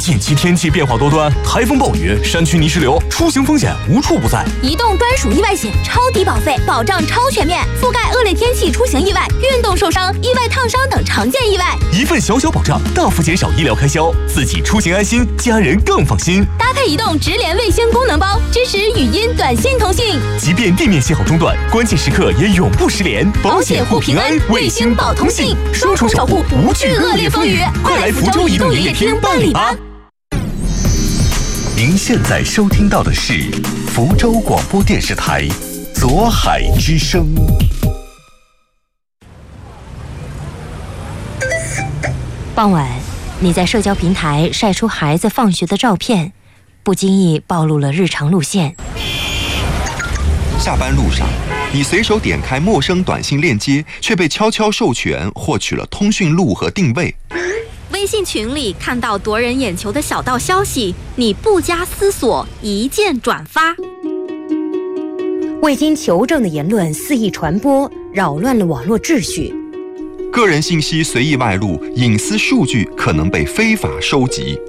近期天气变化多端，台风暴雨、山区泥石流，出行风险无处不在。 移动专属意外险，超低保费，保障超全面，覆盖恶劣天气出行意外、运动受伤、意外烫伤等常见意外。 一份小小保障，大幅减少医疗开销，自己出行安心，家人更放心。 搭配移动直连卫星功能包，支持语音、短信通信， 即便地面信号中断，关键时刻也永不失联。 保险护平安，卫星保通信，双重守护，不惧恶劣风雨。快来福州移动营业厅办理吧！ 您现在收听到的是福州广播电视台左海之声。 傍晚，你在社交平台晒出孩子放学的照片，不经意暴露了日常路线。 下班路上，你随手点开陌生短信链接，却被悄悄授权获取了通讯录和定位。 微信群里看到夺人眼球的小道消息，你不加思索一键转发。 未经求证的言论肆意传播，扰乱了网络秩序。 个人信息随意外露，隐私数据可能被非法收集。